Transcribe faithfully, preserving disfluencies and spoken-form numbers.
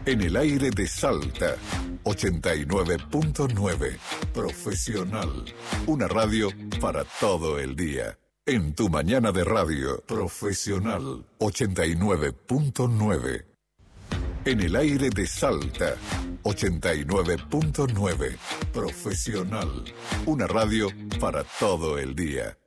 En el aire de Salta, ochenta y nueve punto nueve. Profesional. Una radio para todo el día. En tu mañana de radio, Profesional, ochenta y nueve punto nueve. En el aire de Salta, ochenta y nueve punto nueve. Profesional. Una radio para todo el día.